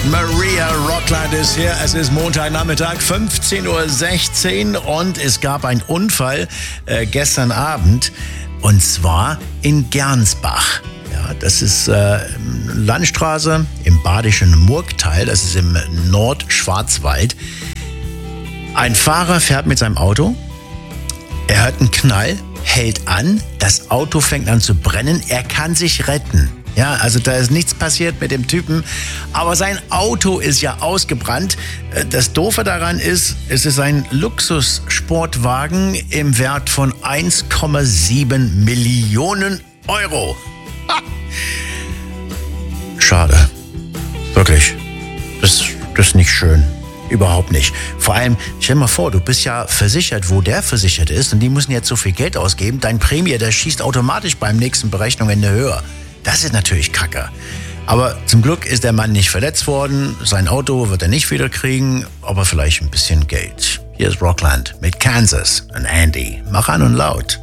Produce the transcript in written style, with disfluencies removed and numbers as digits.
Maria Rockland ist hier. Es ist Montagnachmittag, 15:16 Uhr und es gab einen Unfall gestern Abend und zwar in Gernsbach. Ja, das ist Landstraße im badischen Murgtal, das ist im Nordschwarzwald. Ein Fahrer fährt mit seinem Auto, er hört einen Knall, hält an, das Auto fängt an zu brennen, er kann sich retten. Ja, also da ist nichts passiert mit dem Typen, aber sein Auto ist ja ausgebrannt. Das Doofe daran ist, es ist ein Luxussportwagen im Wert von 1,7 Millionen Euro. Ha! Schade. Wirklich. Das ist nicht schön. Überhaupt nicht. Vor allem, stell dir mal vor, du bist ja versichert, wo der versichert ist und die müssen jetzt so viel Geld ausgeben. Dein Prämie, der schießt automatisch beim nächsten Berechnungsende höher. Das ist natürlich kacke. Aber zum Glück ist der Mann nicht verletzt worden. Sein Auto wird er nicht wieder kriegen, aber vielleicht ein bisschen Geld. Hier ist Rockland mit Kansas und Andy. Mach an und laut.